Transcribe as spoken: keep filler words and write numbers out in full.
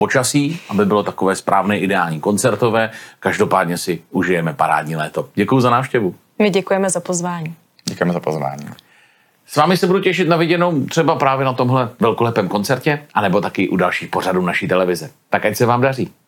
počasí, aby bylo takové správné, ideální koncertové. Každopádně si užijeme parádní léto. Děkuji za návštěvu. My děkujeme za pozvání. Děkujeme za pozvání. S vámi se budu těšit na viděnou třeba právě na tomhle velkolepém koncertě, anebo taky u dalších pořadů naší televize. Tak ať se vám daří.